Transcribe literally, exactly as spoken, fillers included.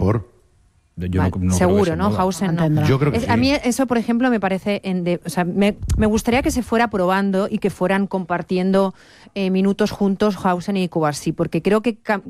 por... Yo vale, no, no seguro, ¿no? Hausen no. Yo creo que es, sí. A mí eso, por ejemplo, me parece... En de, o sea, me, me gustaría que se fuera probando y que fueran compartiendo eh, minutos juntos Hausen y Cubarsí, porque creo que,